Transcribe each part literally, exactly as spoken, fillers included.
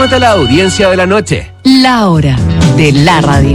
Súmate a la audiencia de la noche. La hora de la radio.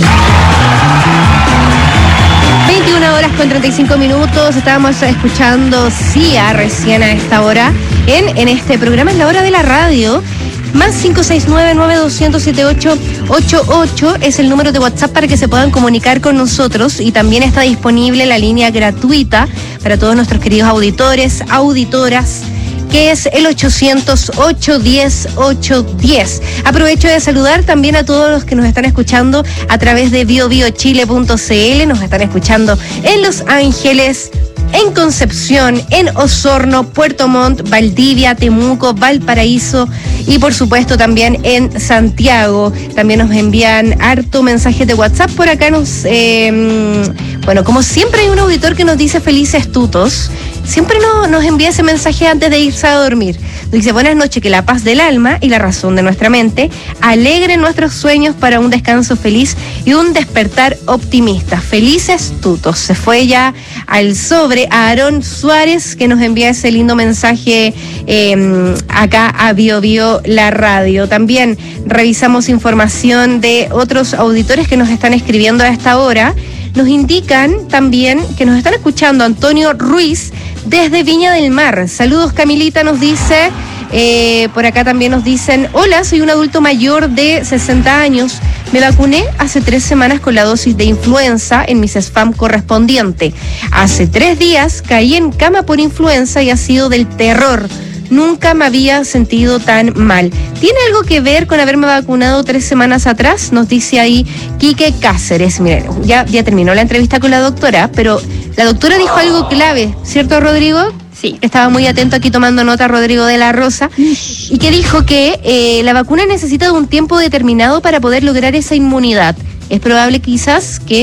veintiuna horas con treinta y cinco minutos. Estábamos escuchando Sia recién a esta hora en, en este programa, es la hora de la radio. Más cinco seis nueve, nueve dos cero cero, siete ocho ocho ocho es el número de WhatsApp para que se puedan comunicar con nosotros, y también está disponible la línea gratuita para todos nuestros queridos auditores, auditoras, que es el ochocientos, ocho diez, ocho diez. Aprovecho de saludar también a todos los que nos están escuchando a través de bio bio chile punto c l, nos están escuchando en Los Ángeles, en Concepción, en Osorno, Puerto Montt, Valdivia, Temuco, Valparaíso y por supuesto también en Santiago. También nos envían harto mensajes de WhatsApp por acá. Nos, eh, bueno, como siempre hay un auditor que nos dice felices tutos. Siempre nos, nos envía ese mensaje antes de irse a dormir. Nos dice: buenas noches, que la paz del alma y la razón de nuestra mente alegren nuestros sueños para un descanso feliz y un despertar optimista. Felices tutos. Se fue ya al sobre a Aarón Suárez, que nos envía ese lindo mensaje eh, acá a Bio Bio la radio. También revisamos información de otros auditores que nos están escribiendo a esta hora. Nos indican también que nos están escuchando Antonio Ruiz desde Viña del Mar. Saludos, Camilita, nos dice. Eh, por acá también nos dicen: hola, soy un adulto mayor de sesenta años. Me vacuné hace tres semanas con la dosis de influenza en mi CESFAM correspondiente. Hace tres días caí en cama por influenza y ha sido del terror. Nunca me había sentido tan mal. ¿Tiene algo que ver con haberme vacunado tres semanas atrás? Nos dice ahí Quique Cáceres. Miren, ya, ya terminó la entrevista con la doctora, pero la doctora dijo algo clave, ¿cierto, Rodrigo? Sí. Estaba muy atento aquí tomando nota Rodrigo de la Rosa, y que dijo que eh, la vacuna necesita de un tiempo determinado para poder lograr esa inmunidad. Es probable quizás que